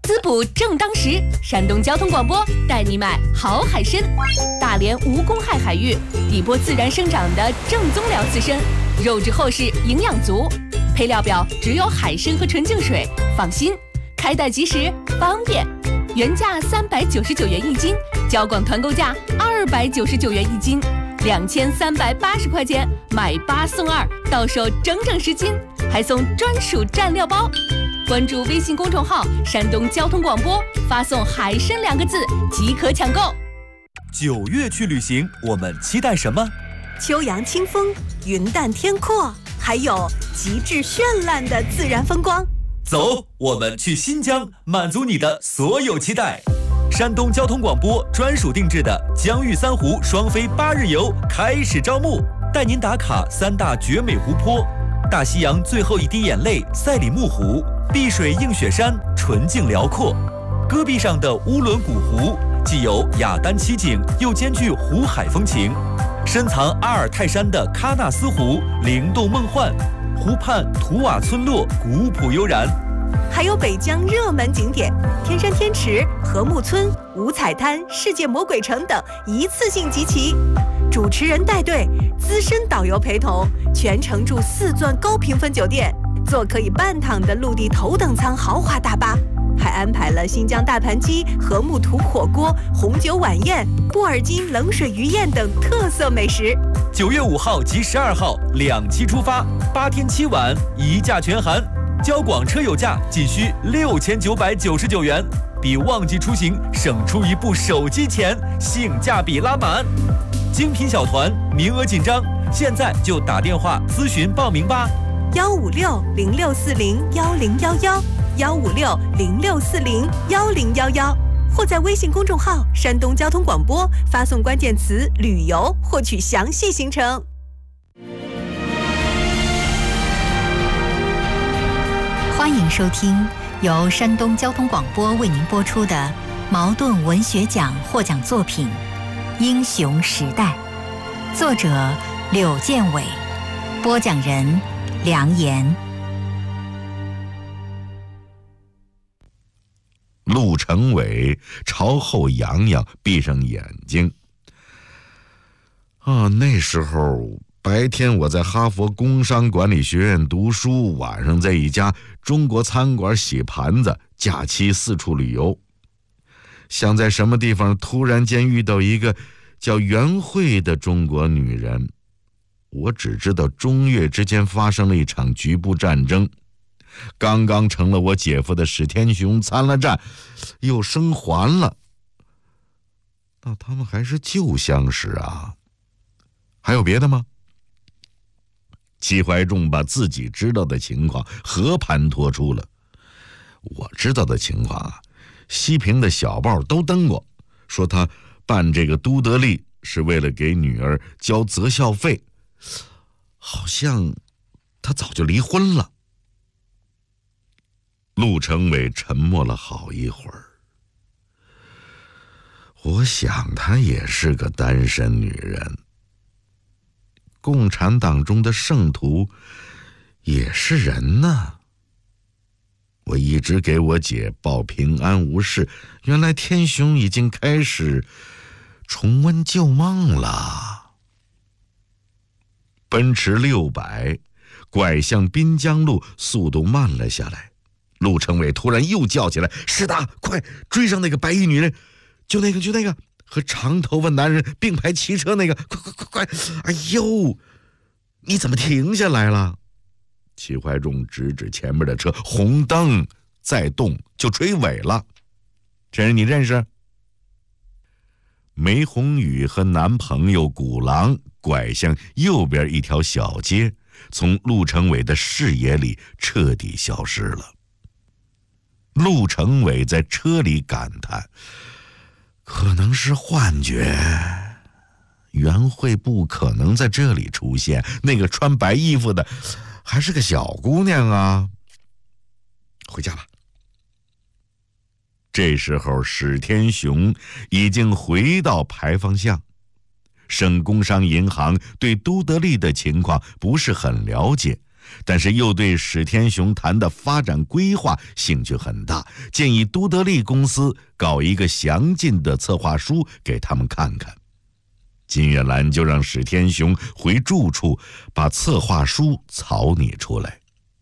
滋补正当时，山东交通广播带你买好海参。大连无公害海域，底波自然生长的正宗辽刺参，肉质厚实，营养足。配料表只有海参和纯净水，放心，开袋即食，方便。原价399元一斤，交广团购价299元一斤，2380块钱买8送2，到手整整10斤，还送专属蘸料包。关注微信公众号山东交通广播，发送海参2个字即可抢购。 9月去旅行，我们期待什么？ 秋阳清风，云淡天阔，还有极致绚烂的自然风光。 走，我们去新疆，满足你的所有期待。山东交通广播专属定制的疆域3湖双飞8日游开始招募，带您打卡3大绝美湖泊：大西洋最后一滴眼泪赛里木湖，碧水映雪山，纯净辽阔；戈壁上的乌伦古湖，既有雅丹奇景，又兼具湖海风情；深藏阿尔泰山的喀纳斯湖，灵动梦幻；湖畔图瓦村落，古朴悠然。 还有北疆热门景点天山天池、禾木村、五彩滩、世界魔鬼城等一次性集齐。主持人带队，资深导游陪同，全程住4钻高评分酒店，坐可以半躺的陆地头等舱豪华大巴，还安排了新疆大盘鸡、禾木土火锅、红酒晚宴、布尔津冷水鱼宴等特色美食。 9月5号及12号2期出发，8天7晚，1价全含。交广车友价仅需6999元，比旺季出行省出一部手机钱，性价比拉满。精品小团，名额紧张，现在就打电话咨询报名吧。 156-0640-1011，156-0640-1011，或在微信公众号山东交通广播发送关键词旅游获取详细行程。 欢迎收听由山东交通广播为您播出的茅盾文学奖获奖作品《英雄时代》，作者柳建伟，播讲人梁岩。 陆成伟朝后仰仰，闭上眼睛。那时候白天我在哈佛工商管理学院读书，晚上在一家中国餐馆洗盘子，假期四处旅游。想在什么地方突然间遇到一个叫袁慧的中国女人。我只知道中越之间发生了一场局部战争，刚刚成了我姐夫的史天雄参了战，又生还了。那他们还是旧相识啊。还有别的吗？齐怀仲把自己知道的情况和盘托出了。我知道的情况啊，西平的小报都登过，说他办这个都德利是为了给女儿交择校费，好像他早就离婚了。陆成伟沉默了好一会儿。我想她也是个单身女人。共产党中的圣徒也是人呢。我一直给我姐报平安无事，原来天雄已经开始重温旧梦了。奔驰600拐向滨江路，速度慢了下来。陆成伟突然又叫起来：“是的，快追上那个白衣女人，就那个和长头发男人并排骑车那个，快！哎呦，你怎么停下来了？”齐怀仲指指前面的车，红灯再动就追尾了。这人你认识？梅红雨和男朋友古郎拐向右边一条小街，从陆成伟的视野里彻底消失了。陆成伟在车里感叹：可能是幻觉，袁慧不可能在这里出现，那个穿白衣服的还是个小姑娘啊。回家吧。这时候史天雄已经回到牌坊巷，省工商银行对都德利的情况不是很了解， 但是又对史天雄谈的发展规划兴趣很大，建议都德利公司搞一个详尽的策划书给他们看看。金岳兰就让史天雄回住处把策划书草拟出来。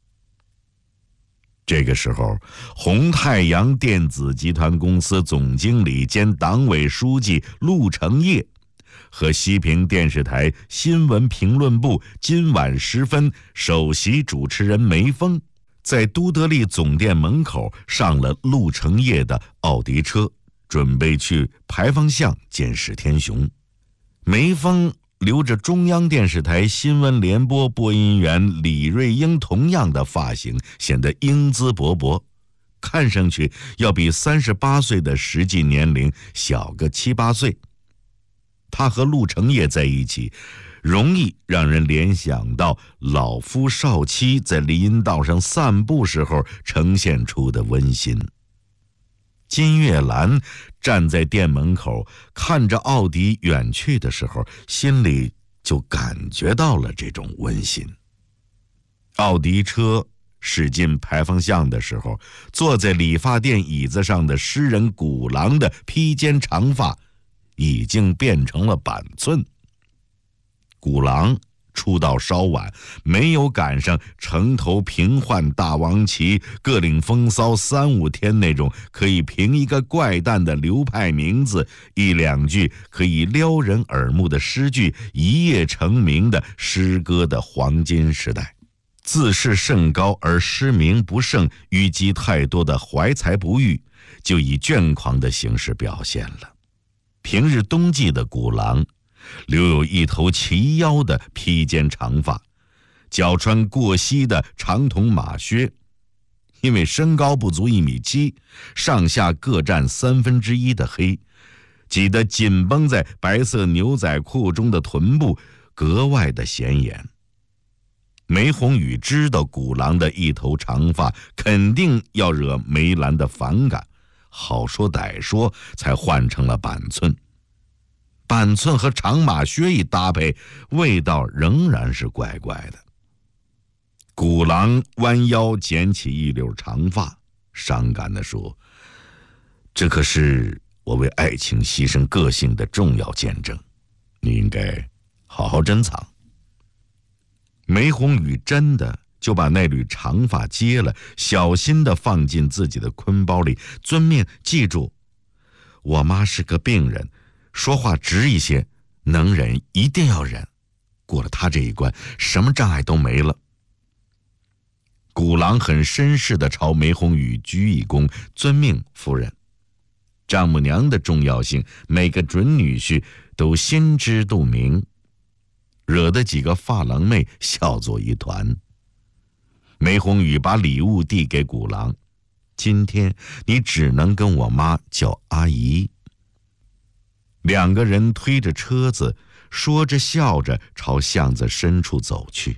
这个时候，红太阳电子集团公司总经理兼党委书记陆成业和西平电视台新闻评论部今晚10分首席主持人梅峰，在都德利总店门口上了陆成业的奥迪车，准备去牌坊巷见史天雄。梅峰留着中央电视台新闻联播播音员李瑞英同样的发型，显得英姿勃勃，看上去要比38岁的实际年龄小个7、8岁。他和陆成业在一起，容易让人联想到老夫少妻在林荫道上散步时候呈现出的温馨。金岳兰站在店门口，看着奥迪远去的时候，心里就感觉到了这种温馨。奥迪车驶进牌坊巷的时候，坐在理发店椅子上的诗人古郎的披肩长发已经变成了板寸。古郎出道稍晚，没有赶上城头平换大王旗各领风骚3、5天那种可以凭一个怪诞的流派名字1、2句可以撩人耳目的诗句一夜成名的诗歌的黄金时代。自视甚高而诗名不盛，淤积太多的怀才不遇就以倦狂的形式表现了。平日冬季的古郎留有一头齐腰的披肩长发，脚穿过膝的长筒马靴，因为身高不足1.7米，上下各占1/3的黑，挤得紧绷在白色牛仔裤中的臀部格外的显眼。梅宏宇知道古郎的一头长发肯定要惹梅兰的反感，好说歹说才换成了板寸。板寸和长马靴一搭配，味道仍然是怪怪的。古郎弯腰捡起一绺长发，伤感地说：“这可是我为爱情牺牲个性的重要见证，你应该好好珍藏。”梅宏宇真的就把那缕长发接了，小心地放进自己的坤包里。遵命记住，我妈是个病人，说话直一些，能忍一定要忍，过了她这一关，什么障碍都没了。古郎很绅士地朝梅宏宇鞠一躬：“遵命，夫人。”丈母娘的重要性，每个准女婿都心知肚明，惹得几个发廊妹笑作一团。梅宏宇把礼物递给古郎：“今天你只能跟我妈叫阿姨。”两个人推着车子，说着笑着朝巷子深处走去。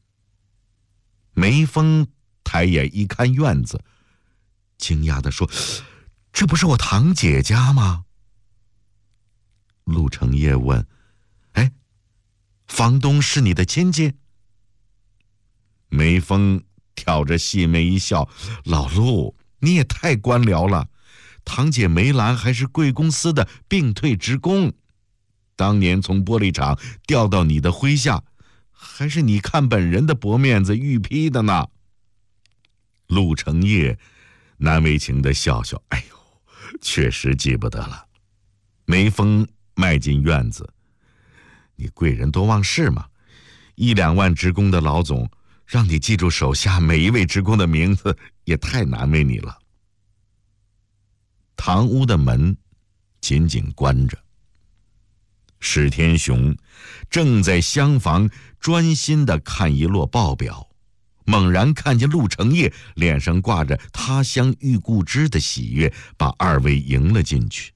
梅峰抬眼一看院子，惊讶地说：“这不是我堂姐家吗？”陆成业问：“哎，房东是你的亲戚？”梅峰挑着细眉一笑：“老陆，你也太官僚了。堂姐梅兰还是贵公司的并退职工，当年从玻璃厂调到你的麾下，还是你看本人的薄面子预批的呢。”陆成业难为情地笑笑：“哎呦，确实记不得了。”梅峰迈进院子：“你贵人多忘事嘛，1、2万职工的老总，让你记住手下每一位职工的名字，也太难为你了。”堂屋的门紧紧关着，史天雄正在厢房专心地看一摞报表，猛然看见陆成业脸上挂着他乡遇故知的喜悦，把2位迎了进去。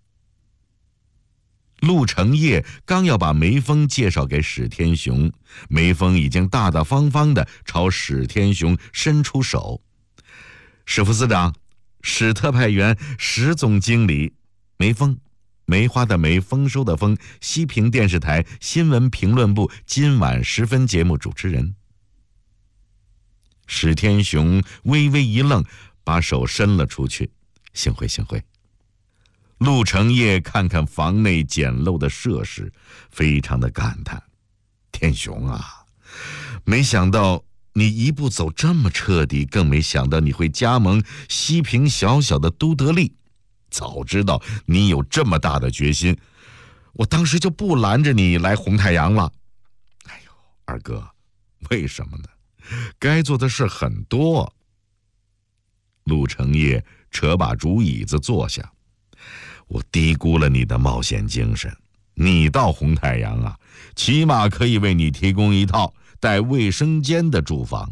陆成业刚要把梅峰介绍给史天雄，梅峰已经大大方方地朝史天雄伸出手：“史副司长，史特派员，史总经理。”梅峰，梅花的梅，丰收的丰，西平电视台新闻评论部今晚10分节目主持人。 史天雄微微一愣，把手伸了出去。幸会。陆成业看看房内简陋的设施，非常的感叹：天雄啊，没想到你一步走这么彻底，更没想到你会加盟西平小小的都德利。早知道你有这么大的决心，我当时就不拦着你来红太阳了。哎呦，二哥，为什么呢？该做的事很多。陆成业扯把竹椅子坐下。我低估了你的冒险精神。你到红太阳啊，起码可以为你提供一套带卫生间的住房。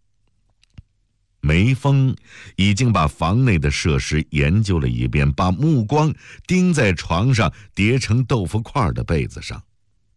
梅峰已经把房内的设施研究了一遍，把目光盯在床上叠成豆腐块的被子上。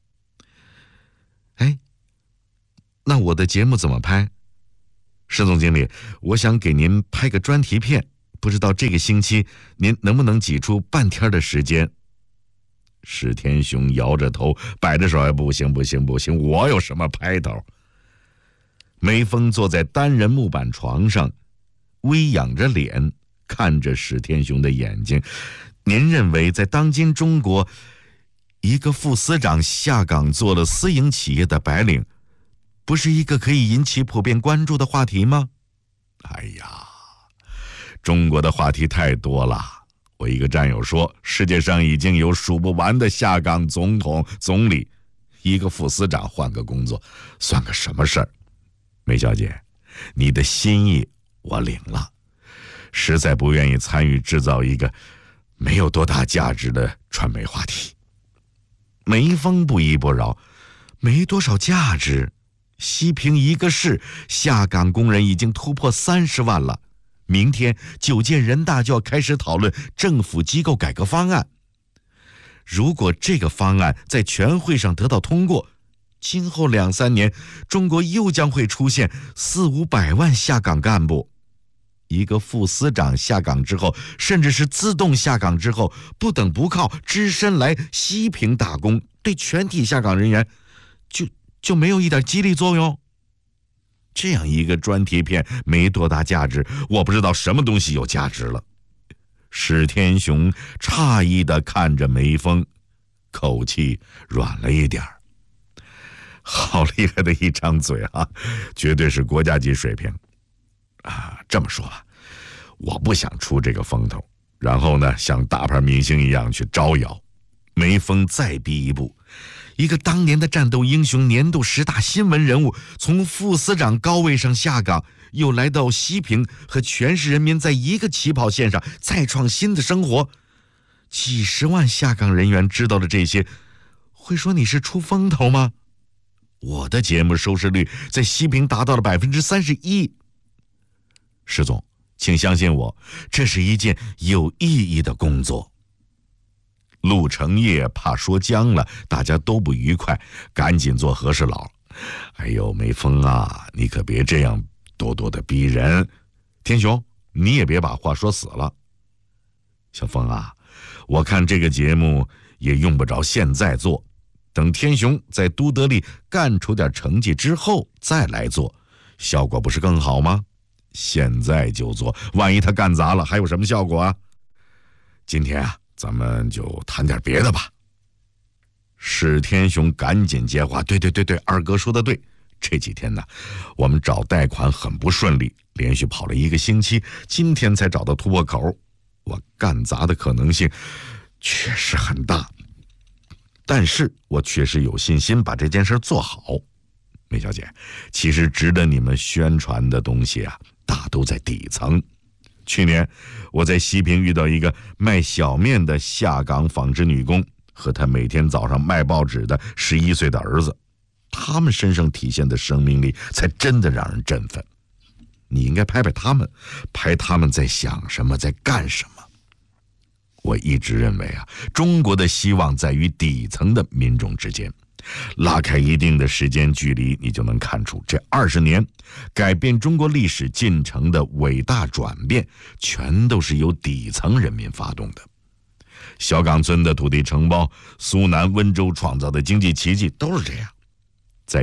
哎，那我的节目怎么拍？石总经理，我想给您拍个专题片，不知道这个星期您能不能挤出半天的时间？史天雄摇着头，摆着手，不行，我有什么拍头？梅峰坐在单人木板床上，微仰着脸，看着史天雄的眼睛。您认为在当今中国，一个副司长下岗做了私营企业的白领，不是一个可以引起普遍关注的话题吗？哎呀，中国的话题太多了。我一个战友说，世界上已经有数不完的下岗总统、总理，一个副司长换个工作，算个什么事儿？梅小姐，你的心意我领了，实在不愿意参与制造一个没有多大价值的传媒话题。梅峰不依不饶，没多少价值。西平一个市下岗工人已经突破30万了，明天9届人大就要开始讨论政府机构改革方案。如果这个方案在全会上得到通过，今后2-3年，中国又将会出现400-500万下岗干部。一个副司长下岗之后，甚至是自动下岗之后，不等不靠，只身来西平打工，对全体下岗人员就没有一点激励作用。这样一个专题片没多大价值，我不知道什么东西有价值了。史天雄诧异地看着梅峰，口气软了一点。好厉害的一张嘴啊，绝对是国家级水平啊！这么说吧，我不想出这个风头，然后呢，像大牌明星一样去招摇。梅峰再逼一步，一个当年的战斗英雄、年度10大新闻人物，从副司长高位上下岗，又来到西平，和全市人民在一个起跑线上再创新的生活。几十万下岗人员知道了这些，会说你是出风头吗？我的节目收视率在西平达到了31%。石总，请相信我，这是一件有意义的工作。陆成业怕说僵了，大家都不愉快，赶紧做和事佬。哎呦，梅峰啊，你可别这样咄咄的逼人。天雄，你也别把话说死了。小峰啊，我看这个节目也用不着现在做，等天雄在都德利干出点成绩之后再来做，效果不是更好吗？现在就做，万一他干砸了，还有什么效果啊？今天啊，咱们就谈点别的吧。史天雄赶紧接话：对，二哥说的对，这几天呢，我们找贷款很不顺利，连续跑了1个星期，今天才找到突破口。我干砸的可能性确实很大，但是我确实有信心把这件事做好。梅小姐，其实值得你们宣传的东西啊，大都在底层。去年我在西平遇到一个卖小面的下岗纺织女工，和她每天早上卖报纸的11岁的儿子，他们身上体现的生命力才真的让人振奋。你应该拍拍他们，拍他们在想什么，在干什么。我一直认为啊，中国的希望在于底层的民众之间。拉开一定的时间距离，你就能看出这20年改变中国历史进程的伟大转变，全都是由底层人民发动的。小岗村的土地承包，苏南温州创造的经济奇迹，都是这样。再一点，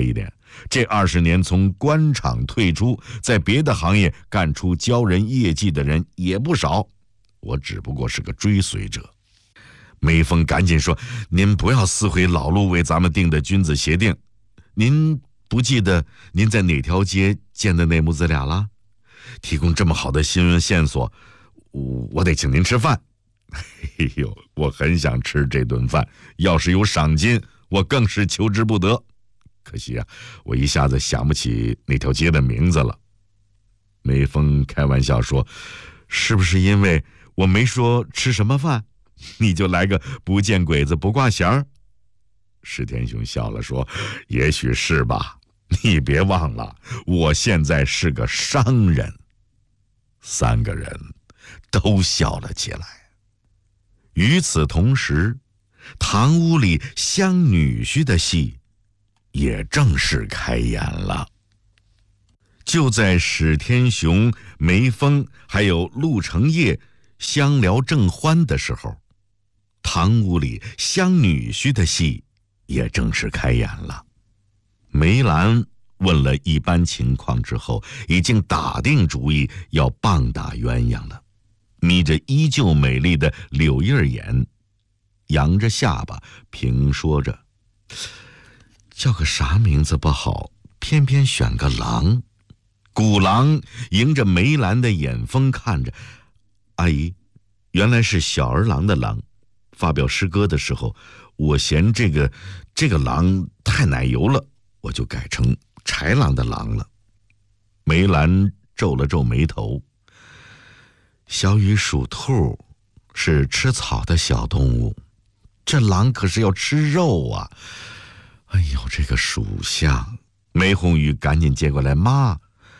这20年从官场退出，在别的行业干出骄人业绩的人也不少，我只不过是个追随者。梅峰赶紧说：“您不要撕毁老陆为咱们定的君子协定。您不记得您在哪条街见的那母子俩了？提供这么好的新闻线索，我得请您吃饭。”哎呦，我很想吃这顿饭，要是有赏金，我更是求之不得。可惜啊，我一下子想不起那条街的名字了。梅峰开玩笑说：“是不是因为我没说吃什么饭，你就来个不见鬼子不挂弦儿？”石天兄笑了说：“也许是吧，你别忘了，我现在是个商人。”3个人都笑了起来。与此同时，堂屋里相女婿的戏也正式开演了。就在史天雄、梅峰还有陆成业相聊正欢的时候，堂屋里相女婿的戏也正式开演了。梅兰问了一般情况之后，已经打定主意要棒打鸳鸯了。眯着依旧美丽的柳叶眼，扬着下巴评说着：“叫个啥名字不好，偏偏选个郎。”古郎迎着梅兰的眼风看着：“阿姨，原来是小儿郎的郎。发表诗歌的时候，我嫌这个郎太奶油了，我就改成豺狼的狼了。”梅兰皱了皱眉头。小雨属兔，是吃草的小动物，这狼可是要吃肉啊！哎呦，这个属相！梅红雨赶紧接过来：“妈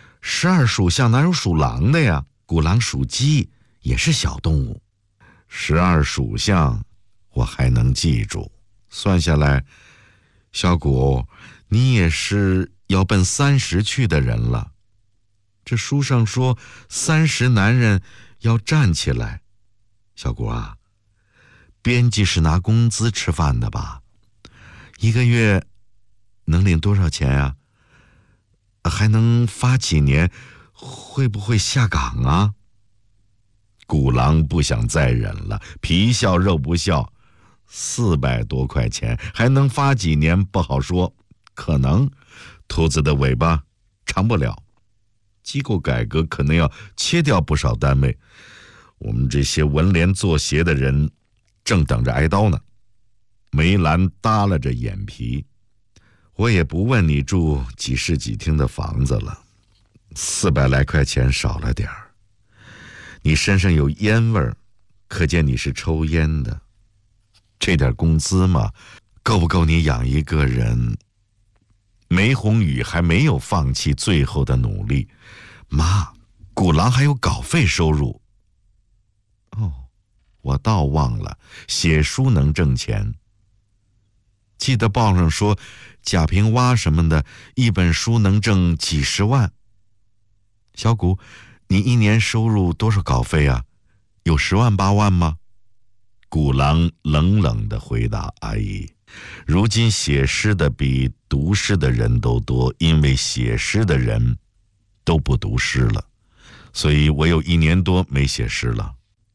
，12属相哪有属狼的呀？古狼属鸡，也是小动物。12属相我还能记住，算下来，小谷，你也是要奔30去的人了。这书上说30男人要站起来。小谷啊，编辑是拿工资吃饭的吧？一个月能领多少钱啊？还能发几年？会不会下岗啊？”古郎不想再忍了，皮笑肉不笑，400多块钱还能发几年不好说，可能兔子的尾巴长不了。机构改革可能要切掉不少单位，我们这些文联作协的人正等着挨刀呢。梅兰耷拉着眼皮：“我也不问你住几室几厅的房子了，400来块钱少了点儿。你身上有烟味儿，可见你是抽烟的。这点工资嘛，够不够你养一个人？”梅红雨还没有放弃最后的努力：“妈，古郎还有稿费收入。”“哦，我倒忘了，写书能挣钱。记得报上说贾平凹什么的，一本书能挣几10万。小谷，你一年收入多少稿费啊？有10万8万吗？”古郎冷冷地回答：“阿姨，如今写诗的比读诗的人都多，因为写诗的人都不读诗了，所以我有1年多没写诗了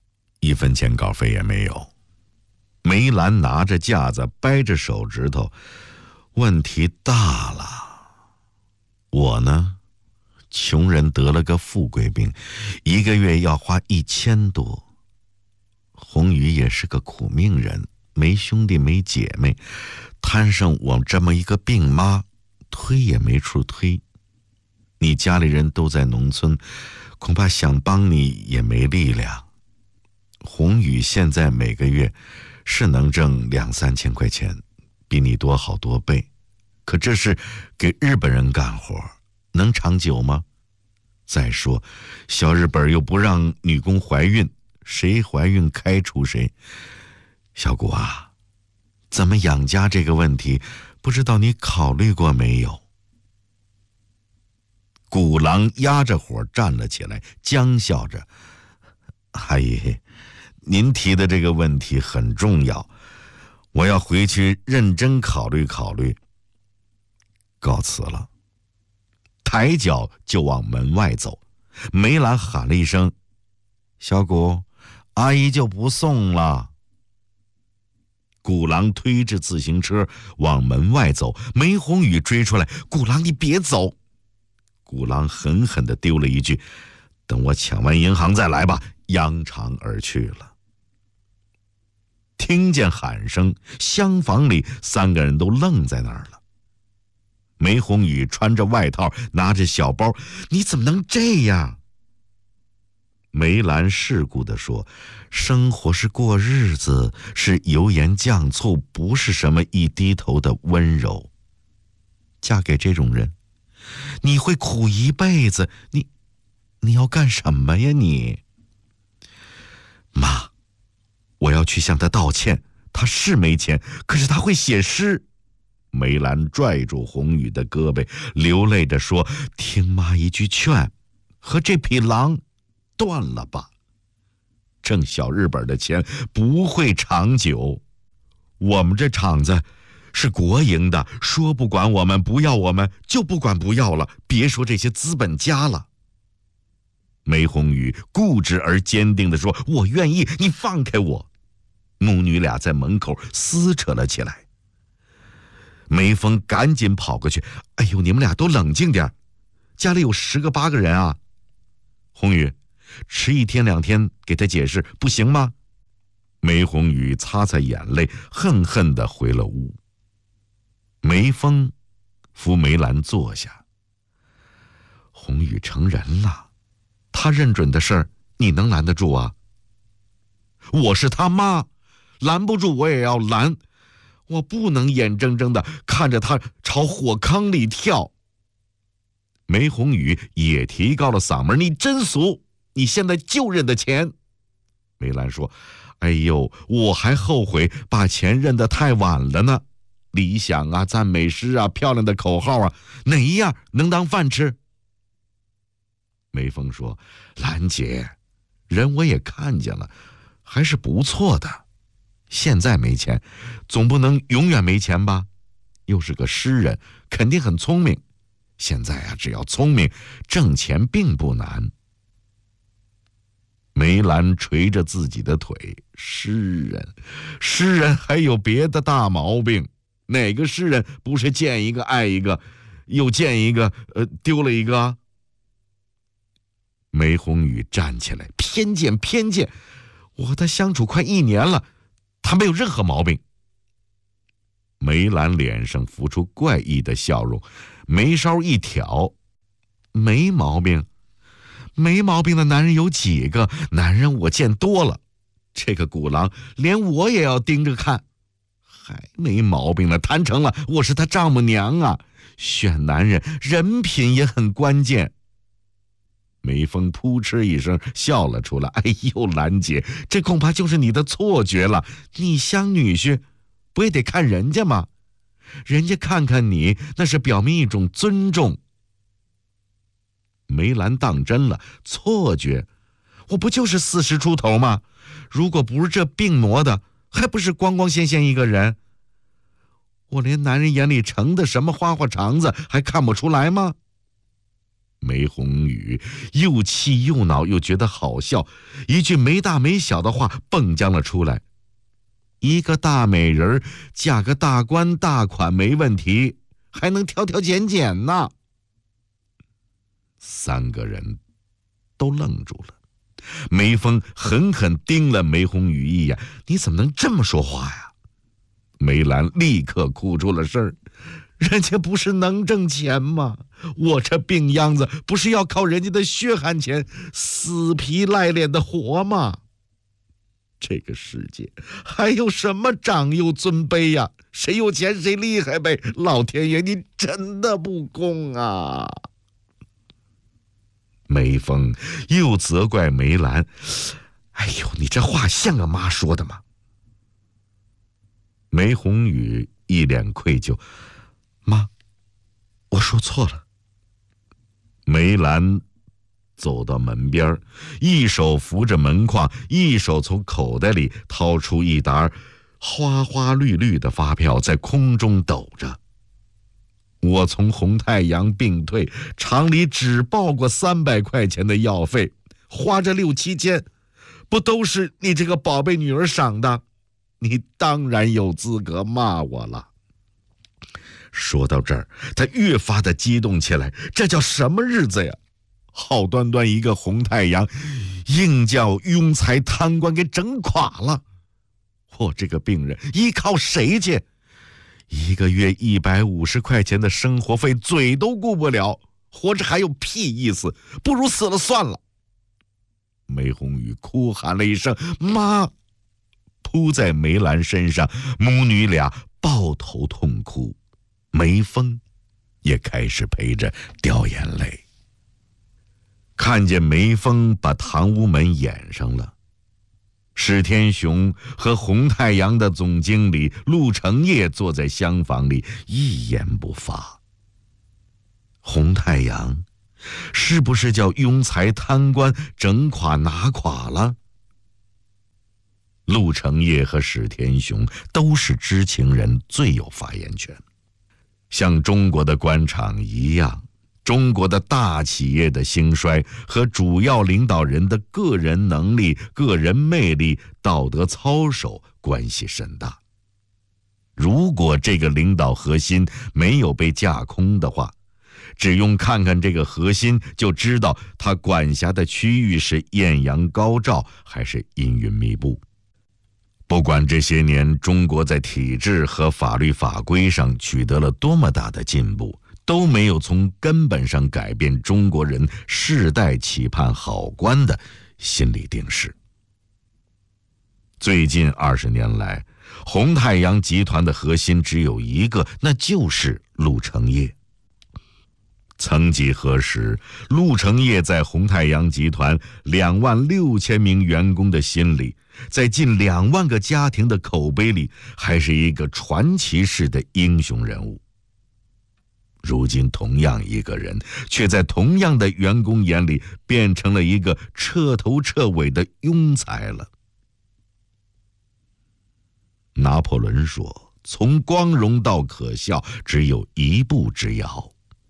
，1分钱稿费也没有。”梅兰拿着架子掰着手指头：“问题大了。我呢，穷人得了个富贵病，一个月要花1000多。红宇也是个苦命人，没兄弟没姐妹，摊上我这么一个病妈，推也没处推。你家里人都在农村，恐怕想帮你也没力量。红宇现在每个月是能挣2、3千块钱，比你多好多倍，可这是给日本人干活，能长久吗？再说小日本又不让女工怀孕，谁怀孕开除谁。小谷啊，怎么养家这个问题，不知道你考虑过没有？”古郎压着火站了起来，僵笑着：“阿姨，您提的这个问题很重要，我要回去认真考虑考虑。 告辞了，抬脚就往门外走。梅兰喊了一声：“小谷，阿姨就不送了。”古郎推着自行车往门外走，梅红雨追出来：“古郎，你别走！”古郎狠狠地丢了一句：“等我抢完银行再来吧。”扬长而去了。听见喊声，厢房里3个人都愣在那儿了。梅红雨穿着外套，拿着小包：“你怎么能这样？”梅兰世故地说：“生活是过日子，是油盐酱醋，不是什么一低头的温柔。嫁给这种人，你会苦一辈子。你要干什么呀你？”妈，我要去向他道歉。他是没钱，可是他会写诗。梅兰拽住红雨的胳膊，流泪着说：“听妈一句劝，和这匹狼断了吧。挣小日本的钱不会长久，我们这厂子是国营的，说不管我们不要我们就不管不要了，别说这些资本家了。”梅红雨固执而坚定地说：“我愿意，你放开我。”母女俩在门口撕扯了起来。梅峰赶紧跑过去：“哎呦，你们俩都冷静点，家里有10个8个人啊。红雨，迟1天2天给他解释不行吗？”梅红雨擦擦眼泪，恨恨地回了屋。梅峰扶梅兰坐下：“红雨成人了，他认准的事儿，你能拦得住啊？我是他妈，拦不住我也要拦，我不能眼睁睁地看着他朝火坑里跳。”梅红雨也提高了嗓门：“你真俗，你现在就认得钱。”梅兰说：“哎呦，我还后悔把钱认得太晚了呢。理想啊，赞美诗啊，漂亮的口号啊，哪一样能当饭吃？”梅峰说：“兰姐，人我也看见了，还是不错的。现在没钱，总不能永远没钱吧？又是个诗人，肯定很聪明。现在啊，只要聪明，挣钱并不难。”梅兰捶着自己的腿：“诗人还有别的大毛病？哪个诗人不是见一个爱一个，又见一个丢了一个啊？”梅红雨站起来：“偏见！我和他相处快1年了，他没有任何毛病。”梅兰脸上浮出怪异的笑容，眉梢一挑：“没毛病？没毛病的男人有几个？男人我见多了，这个古郎连我也要盯着看。还没毛病呢，谈成了，我是他丈母娘啊！选男人，人品也很关键。”梅峰扑哧一声笑了出来：“哎呦，兰姐，这恐怕就是你的错觉了。你相女婿，不也得看人家吗？人家看看你，那是表明一种尊重。”梅兰当真了：“错觉？我不就是40出头吗？如果不是这病挪的，还不是光光鲜鲜一个人？我连男人眼里盛的什么花花肠子还看不出来吗？”梅红雨又气又恼，又觉得好笑，一句没大没小的话蹦将了出来：“一个大美人嫁个大官大款没问题，还能挑挑拣拣呢。”3个人都愣住了。梅峰狠狠盯了梅红雨一眼：“你怎么能这么说话呀？”梅兰立刻哭出了声：“人家不是能挣钱吗？我这病秧子不是要靠人家的血汗钱死皮赖脸的活吗？这个世界还有什么长幼尊卑呀？谁有钱谁厉害呗！老天爷，你真的不公啊！”梅峰又责怪梅兰：“哎呦，你这话像个妈说的吗？”梅红雨一脸愧疚：“妈，我说错了。”梅兰走到门边，一手扶着门框，一手从口袋里掏出一沓花花绿绿的发票，在空中抖着。 我从红太阳病退，厂里只报过300块钱的药费，花这6、7千，不都是你这个宝贝女儿赏的？你当然有资格骂我了。”说到这儿，他越发的激动起来。这叫什么日子呀？好端端一个红太阳，硬叫庸才贪官给整垮了。我这个病人依靠谁去？1个月150块钱的生活费，嘴都顾不了，活着还有屁意思？不如死了算了。梅红雨哭喊了一声“妈”，扑在梅兰身上，母女俩抱头痛哭。梅峰也开始陪着掉眼泪。看见梅峰把堂屋门掩上了，史天雄和红太阳的总经理陆成业坐在厢房里一言不发。红太阳是不是叫庸才贪官整垮拿垮了？陆成业和史天雄都是知情人，最有发言权。像中国的官场一样，中国的大企业的兴衰和主要领导人的个人能力、个人魅力、道德操守关系甚大。如果这个领导核心没有被架空的话，只用看看这个核心，就知道他管辖的区域是艳阳高照还是阴云密布。不管这些年中国在体制和法律法规上取得了多么大的进步，都没有从根本上改变中国人世代期盼好官的心理定势。最近20年来，红太阳集团的核心只有一个，那就是陆成业。曾几何时，陆成业在红太阳集团26000名员工的心里，在近2万个家庭的口碑里，还是一个传奇式的英雄人物。如今同样一个人，却在同样的员工眼里变成了一个彻头彻尾的庸才了。拿破仑说，从光荣到可笑，只有一步之遥。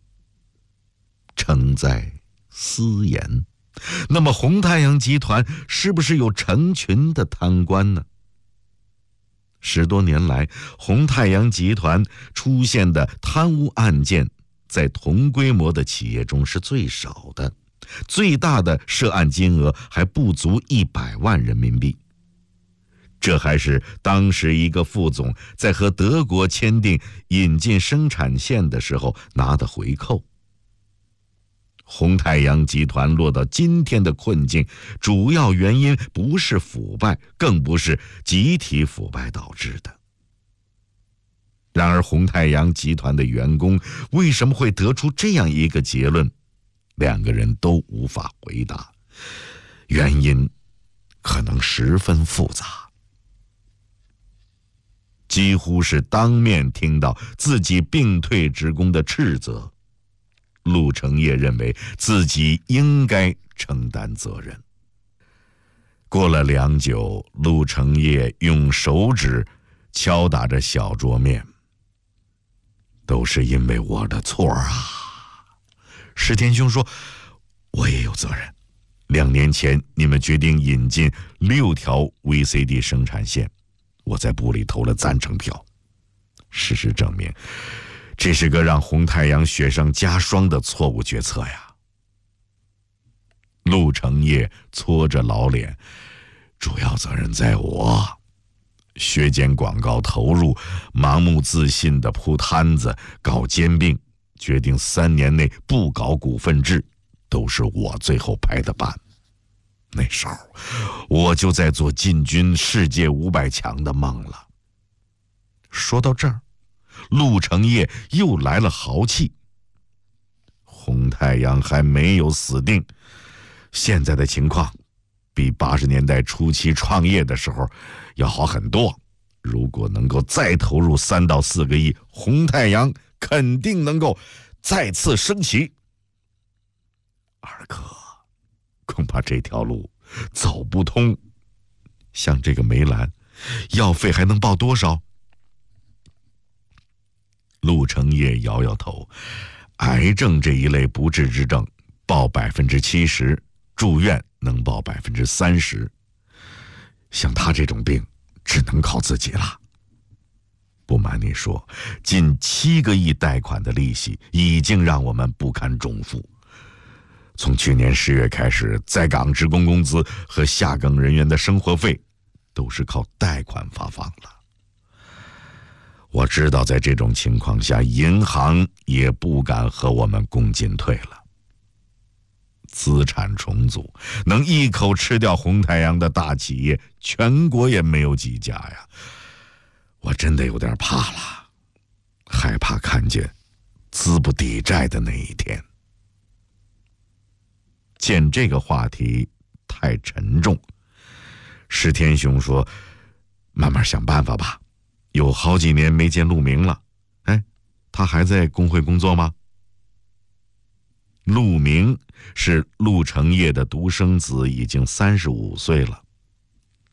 诚在斯言。那么红太阳集团是不是有成群的贪官呢？10多年来，红太阳集团出现的贪污案件在同规模的企业中是最少的，最大的涉案金额还不足100万人民币。这还是当时一个副总在和德国签订引进生产线的时候拿的回扣。红太阳集团落到今天的困境，主要原因不是腐败，更不是集体腐败导致的。然而红太阳集团的员工为什么会得出这样一个结论？2个人都无法回答，原因可能十分复杂。几乎是当面听到自己病退职工的斥责，陆成业认为自己应该承担责任。过了良久，陆成业用手指敲打着小桌面。都是因为我的错啊！史天雄说，我也有责任。2年前你们决定引进6条 VCD 生产线，我在部里投了赞成票。事实证明，这是个让红太阳雪上加霜的错误决策呀。陆成业搓着老脸，主要责任在我。削减广告投入，盲目自信的铺摊子，搞兼并，决定3年内不搞股份制，都是我最后拍的板。那时候我就在做进军世界500强的梦了。说到这儿，陆成业又来了豪气。红太阳还没有死定，现在的情况比80年代初期创业的时候要好很多。如果能够再投入3到4个亿，红太阳肯定能够再次升旗。二哥，恐怕这条路走不通。像这个梅兰，药费还能报多少？ 陆成业摇摇头，癌症这一类不治之症，报70%，住院能报30%。像他这种病，只能靠自己了。不瞒你说，近7个亿贷款的利息已经让我们不堪重负。从去年10月开始，在岗职工工资和下岗人员的生活费都是靠贷款发放了。我知道在这种情况下，银行也不敢和我们共进退了。资产重组能一口吃掉红太阳的大企业，全国也没有几家呀。我真的有点怕了，害怕看见资不抵债的那一天。见这个话题太沉重，石天雄说：“慢慢想办法吧。有好几年没见陆明了，哎，他还在工会工作吗？”陆明是陆成业的独生子，已经35岁了。